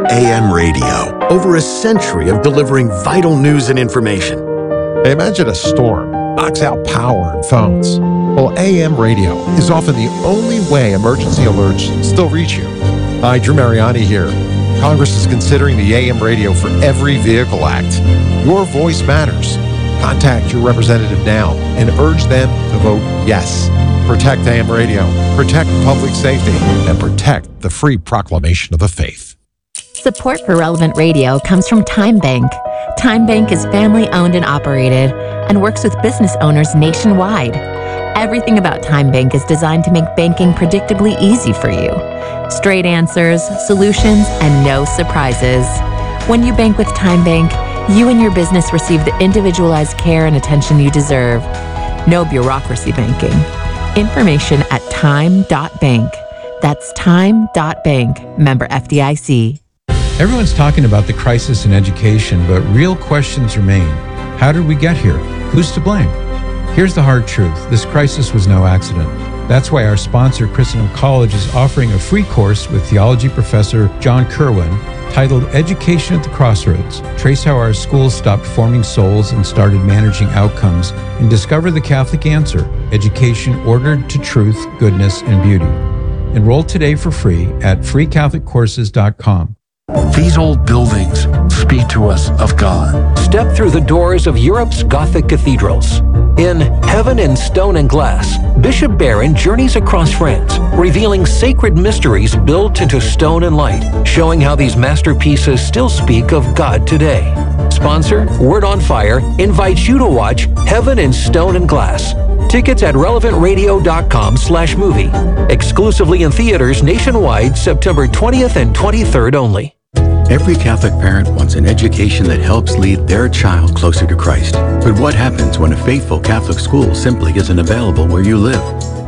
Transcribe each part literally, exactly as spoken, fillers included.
A M radio, over a century of delivering vital news and information. Imagine a storm knocks out power and phones. Well, A M radio is often the only way emergency alerts still reach you. Hi, Drew Mariani here. Congress is considering the A M radio for Every Vehicle Act. Your voice matters. Contact your representative now and urge them to vote yes. Protect A M radio, protect public safety, and protect the free proclamation of the faith. Support for Relevant Radio comes from Time Bank. Time Bank is family-owned and operated and works with business owners nationwide. Everything about Time Bank is designed to make banking predictably easy for you. Straight answers, solutions, and no surprises. When you bank with Time Bank, you and your business receive the individualized care and attention you deserve. No bureaucracy banking. Information at time dot bank. That's time dot bank. Member F D I C. Everyone's talking about the crisis in education, but real questions remain. How did we get here? Who's to blame? Here's the hard truth. This crisis was no accident. That's why our sponsor, Christendom College, is offering a free course with theology professor John Kerwin titled Education at the Crossroads. Trace how our schools stopped forming souls and started managing outcomes, and discover the Catholic answer: education ordered to truth, goodness, and beauty. Enroll today for free at free catholic courses dot com. These old buildings speak to us of God. Step through the doors of Europe's Gothic cathedrals. In Heaven in Stone and Glass, Bishop Barron journeys across France, revealing sacred mysteries built into stone and light, showing how these masterpieces still speak of God today. Sponsor, Word on Fire, invites you to watch Heaven in Stone and Glass. Tickets at relevant radio dot com slash movie. Exclusively in theaters nationwide, September twentieth and twenty-third only. Every Catholic parent wants an education that helps lead their child closer to Christ. But what happens when a faithful Catholic school simply isn't available where you live?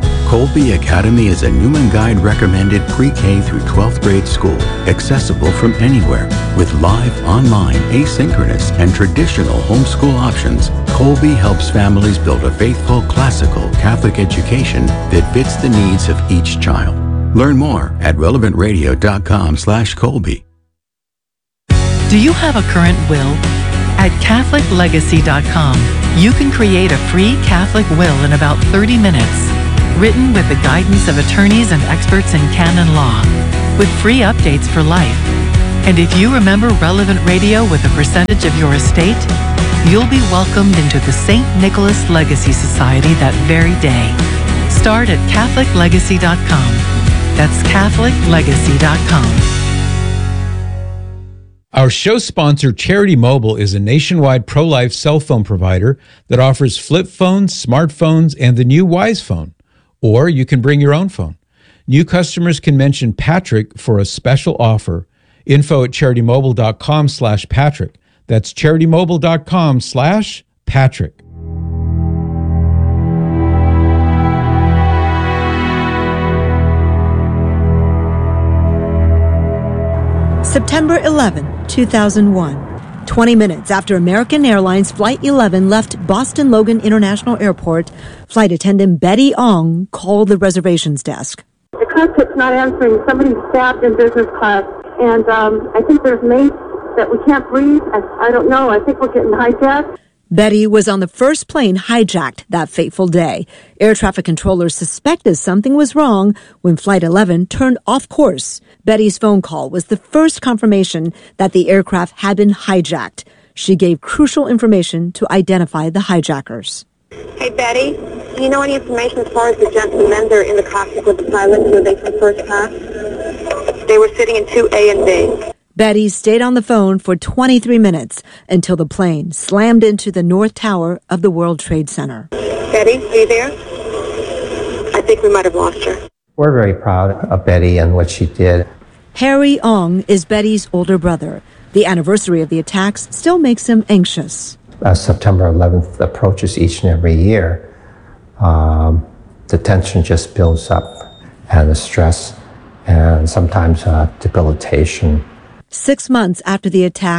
Colby Academy is a Newman Guide recommended pre-K through twelfth grade school, accessible from anywhere. With live, online, asynchronous, and traditional homeschool options, Colby helps families build a faithful, classical Catholic education that fits the needs of each child. Learn more at relevant radio dot com slash Colby. Do you have a current will? At catholic legacy dot com, you can create a free Catholic will in about thirty minutes, written with the guidance of attorneys and experts in canon law, with free updates for life. And if you remember Relevant Radio with a percentage of your estate, you'll be welcomed into the Saint Nicholas Legacy Society that very day. Start at catholic legacy dot com. That's catholic legacy dot com. Our show sponsor, Charity Mobile, is a nationwide pro-life cell phone provider that offers flip phones, smartphones, and the new Wise Phone. Or you can bring your own phone. New customers can mention Patrick for a special offer. Info at charity mobile dot com slash Patrick. That's charity mobile dot com slash Patrick. September eleventh, two thousand one. twenty minutes after American Airlines Flight eleven left Boston Logan International Airport, flight attendant Betty Ong called the reservations desk. The cockpit's not answering. Somebody's stabbed in business class, and um, I think there's mates that we can't breathe. I, I don't know. I think we're getting hijacked. Betty was on the first plane hijacked that fateful day. Air traffic controllers suspected something was wrong when Flight eleven turned off course. Betty's phone call was the first confirmation that the aircraft had been hijacked. She gave crucial information to identify the hijackers. Hey, Betty, do you know any information as far as the gentlemen that are in the cockpit with the pilot? Were they from first class? They were sitting in two A and B. Betty stayed on the phone for twenty-three minutes until the plane slammed into the North Tower of the World Trade Center. Betty, are you there? I think we might have lost her. We're very proud of Betty and what she did. Harry Ong is Betty's older brother. The anniversary of the attacks still makes him anxious. As September eleventh approaches each and every year, um, the tension just builds up, and the stress, and sometimes uh, debilitation. Six months after the attacks,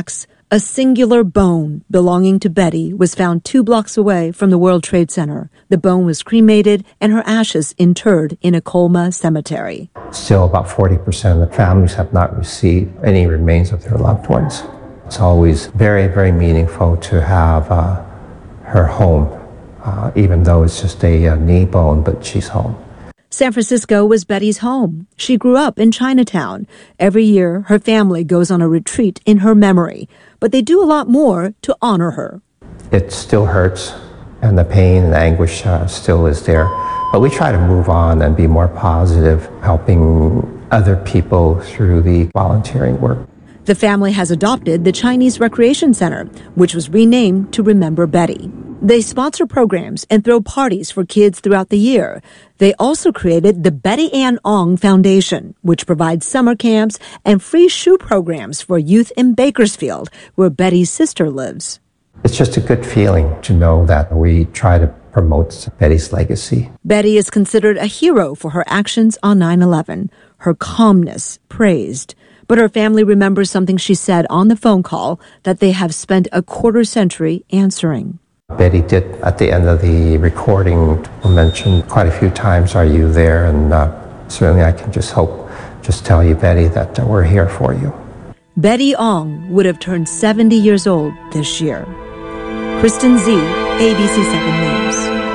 A singular bone belonging to Betty was found two blocks away from the World Trade Center. The bone was cremated and her ashes interred in a Colma cemetery. Still, about forty percent of the families have not received any remains of their loved ones. It's always very, very meaningful to have uh, her home, uh, even though it's just a, a knee bone, but she's home. San Francisco was Betty's home. She grew up in Chinatown. Every year, her family goes on a retreat in her memory, but they do a lot more to honor her. It still hurts, and the pain and anguish uh, still is there, but we try to move on and be more positive, helping other people through the volunteering work. The family has adopted the Chinese Recreation Center, which was renamed to remember Betty. They sponsor programs and throw parties for kids throughout the year. They also created the Betty Ann Ong Foundation, which provides summer camps and free shoe programs for youth in Bakersfield, where Betty's sister lives. It's just a good feeling to know that we try to promote Betty's legacy. Betty is considered a hero for her actions on nine eleven, her calmness praised. But her family remembers something she said on the phone call that they have spent a quarter century answering. Betty did, at the end of the recording, mention quite a few times, "Are you there?" And uh, certainly I can just hope, just tell you, Betty, that uh, we're here for you. Betty Ong would have turned seventy years old this year. Kristen Z, A B C seven News.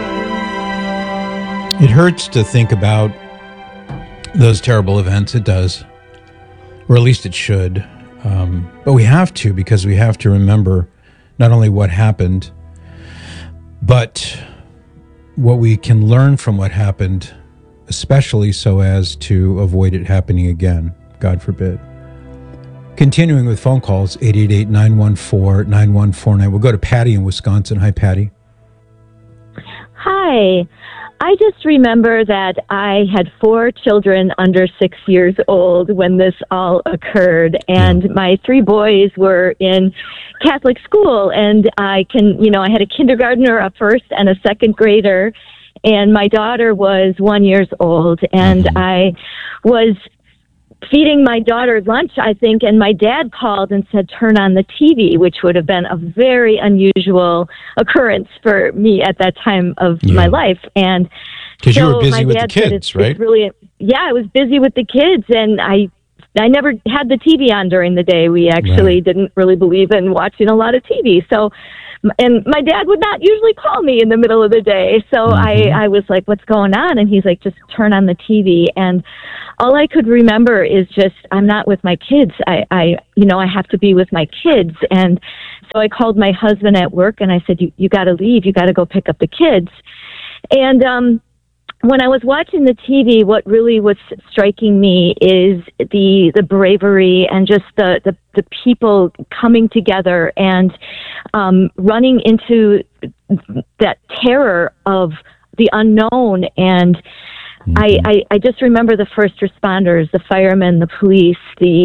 It hurts to think about those terrible events. It does. Or at least it should. Um, but we have to, because we have to remember not only what happened, but what we can learn from what happened, especially so as to avoid it happening again, God forbid. Continuing with phone calls, eight eight eight, nine one four, nine one four nine. We'll go to Patty in Wisconsin. Hi, Patty. Hi. I just remember that I had four children under six years old when this all occurred, and yeah. my three boys were in Catholic school, and I can, you know, I had a kindergartner, a first, and a second grader, and my daughter was one years old, and mm-hmm. I was feeding my daughter lunch, I think, and my dad called and said, "Turn on the T V," which would have been a very unusual occurrence for me at that time of yeah. my life. And because so you were busy my with dad the kids, said, it's, right? It's really, yeah, I was busy with the kids, and I I never had the T V on during the day. We actually right. didn't really believe in watching a lot of T V. So, and my dad would not usually call me in the middle of the day. So mm-hmm. I, I was like, "What's going on?" And he's like, "Just turn on the T V." And all I could remember is just, I'm not with my kids. I, I, you know, I have to be with my kids. And so I called my husband at work and I said, you, you got to leave. You got to go pick up the kids. And, um, when I was watching the T V, what really was striking me is the the bravery and just the, the, the people coming together and um, running into that terror of the unknown. And mm-hmm. I, I, I just remember the first responders, the firemen, the police, the